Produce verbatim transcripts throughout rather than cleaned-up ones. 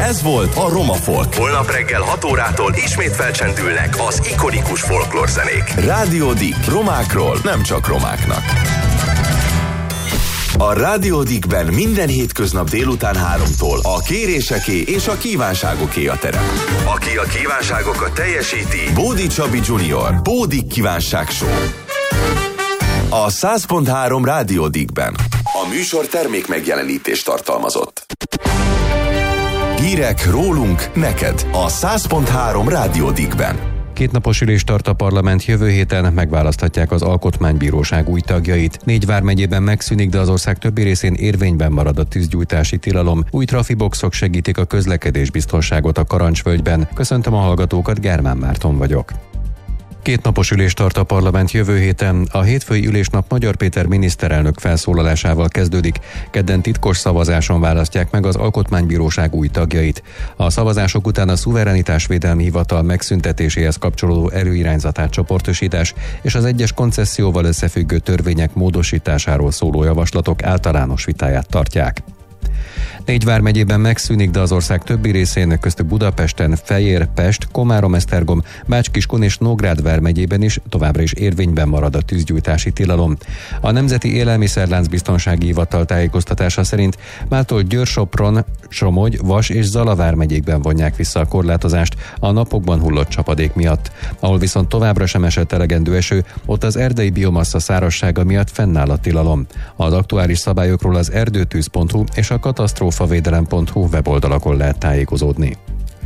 Ez volt a Roma Folk. Holnap reggel hat órától ismét felcsendülnek az ikonikus folklórzenék. Rádió Dick. Romákról, nem csak romáknak. A Rádió Dickben minden hétköznap délután háromtól a kéréseké és a kívánságoké a terep. Aki a kívánságokat teljesíti, Bódi Csabi junior Bódi Kívánság Show. A száz pont három Rádió Dickben. A műsor termék megjelenítést tartalmazott. Hírek rólunk, neked a száz pont három Rádió Dickben. Kétnapos ülést tart a parlament, jövő héten megválaszthatják az Alkotmánybíróság új tagjait. Négy vármegyében megszűnik, de az ország többi részén érvényben marad a tűzgyújtási tilalom. Új trafiboxok segítik a közlekedésbiztonságot a Karancsvölgyben. Köszöntöm a hallgatókat, Germán Márton vagyok. Kétnapos ülést tart a parlament jövő héten. A hétfői ülésnap Magyar Péter miniszterelnök felszólalásával kezdődik. Kedden titkos szavazáson választják meg az Alkotmánybíróság új tagjait. A szavazások után a Szuverenitásvédelmi Hivatal megszüntetéséhez kapcsolódó előirányzatátcsoportosítás és az egyes koncesszióval összefüggő törvények módosításáról szóló javaslatok általános vitáját tartják. Négy vármegyében megszűnik, de az ország többi részén, köztük Budapesten, Fejér, Pest, Komárom-Esztergom, Bács-Kiskun és Nógrád vármegyében is továbbra is érvényben marad a tűzgyújtási tilalom. A Nemzeti Élelmiszerláncbiztonsági Hivatal tájékoztatása szerint mától Győr-Sopron, Somogy, Vas és Zala vármegyékben vonják vissza a korlátozást a napokban hullott csapadék miatt. Ahol viszont továbbra sem esett elegendő eső, ott az erdei biomassa szárazsága miatt fennáll a tilalom. Az aktuális szabályokról az erdőtűz pont hu és a katasztrófavédelem pont hu weboldalakon lehet tájékozódni.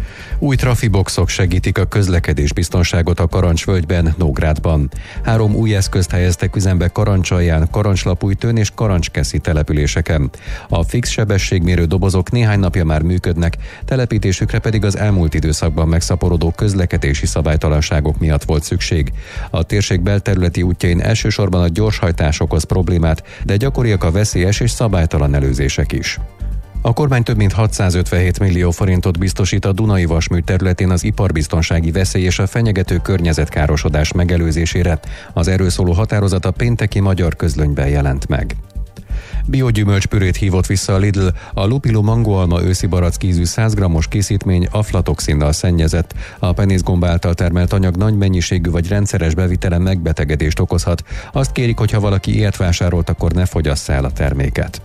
Új trafiboxok segítik a közlekedésbiztonságot a Karancsvölgyben, Nógrádban. Három új eszközt helyeztek üzembe Karancsalján, Karancslapújtőn és Karancskeszi településeken. A fix sebességmérő dobozok néhány napja már működnek, telepítésükre pedig az elmúlt időszakban megszaporodó közlekedési szabálytalanságok miatt volt szükség. A térség belterületi útjain elsősorban a gyorshajtás okoz problémát, de gyakoriak a veszélyes és szabálytalan előzések is. A kormány több mint hatszázötvenhét millió forintot biztosít a Dunai Vasmű területén az iparbiztonsági veszély és a fenyegető környezetkárosodás megelőzésére. Az erről szóló határozat a pénteki Magyar Közlönyben jelent meg. Biogyümölcspürét hívott vissza a Lidl, a Lupilo mangoalma őszi barackízű száz grammos készítmény aflatoxinnal szennyezett. A penészgomba által termelt anyag nagy mennyiségű vagy rendszeres bevitele megbetegedést okozhat. Azt kérik, hogy ha valaki ilyet vásárolt, akkor ne fogyassza el a terméket.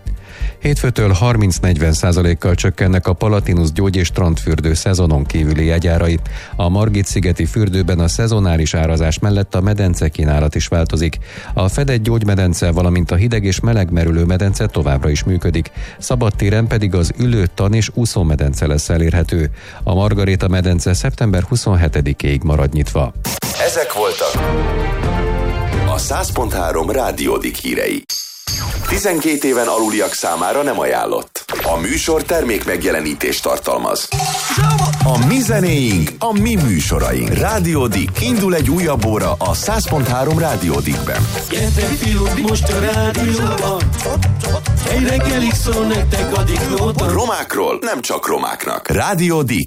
Hétfőtől harminc-negyven százalékkal csökkennek a Palatinus gyógy- és strandfürdő szezonon kívüli jegyárai. A Margit-szigeti fürdőben a szezonális árazás mellett a medence kínálat is változik. A fedett gyógymedence, valamint a hideg és meleg merülő medence továbbra is működik. Szabadtéren pedig az ülő, tan és úszómedence lesz elérhető. A Margaréta medence szeptember huszonhetedikéig marad nyitva. Ezek voltak a száz pont három Rádió Dick hírei. tizenkét éven aluliak számára nem ajánlott. A műsor termék megjelenítést tartalmaz. A mi zenéink, a mi műsoraink. Rádió Dick. Indul egy újabb óra a száz pont három Rádió Dickben. Gyertek fiúk, most a rádióban. Egy reggelig szól nektek a Dick Nóta. Romákról, nem csak romáknak. Rádió Dick.